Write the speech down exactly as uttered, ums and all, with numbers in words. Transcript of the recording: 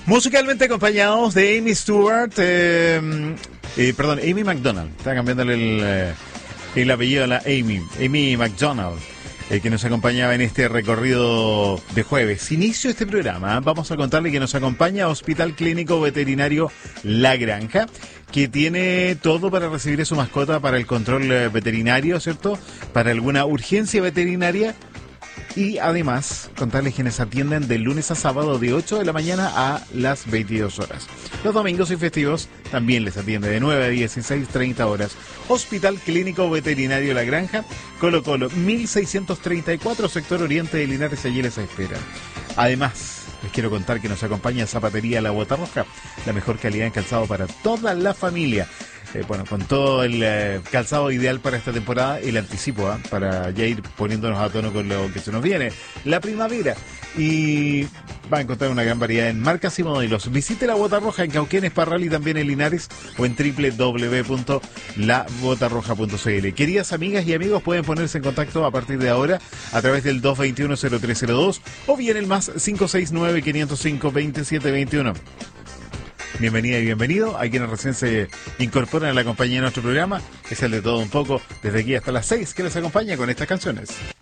Musicalmente acompañados de Amy Stewart, eh, eh, perdón, Amy McDonald. Está cambiándole el, eh, el apellido a la Amy, Amy McDonald, eh, que nos acompañaba en este recorrido de jueves. Inicio de este programa, ¿eh? Vamos a contarle que nos acompaña Hospital Clínico Veterinario La Granja, que tiene todo para recibir a su mascota para el control eh, veterinario, ¿cierto? Para alguna urgencia veterinaria. Y además, contarles quienes atienden de lunes a sábado de ocho de la mañana a las veintidós horas. Los domingos y festivos también les atiende de nueve a dieciséis treinta horas. Hospital Clínico Veterinario La Granja, Colo Colo, mil seiscientos treinta y cuatro, sector oriente de Linares, allí les espera. Además, les quiero contar que nos acompaña Zapatería La Bota Roja, la mejor calidad en calzado para toda la familia. Eh, bueno, con todo el eh, calzado ideal para esta temporada, el anticipo, ¿eh? Para ya ir poniéndonos a tono con lo que se nos viene, la primavera. Y va a encontrar una gran variedad en marcas y modelos. Visite La Bota Roja en Cauquenes, Parral y también en Linares, o en doble u doble u doble u punto la bota roja punto c l. Queridas amigas y amigos, pueden ponerse en contacto a partir de ahora a través del dos dos uno, cero tres cero dos o bien el más cinco seis nueve, quinientos cinco, veintisiete veintiuno. Bienvenida y bienvenido a quienes recién se incorporan a la compañía de nuestro programa. Es el de todo un poco, desde aquí hasta las seis, que les acompaña con estas canciones.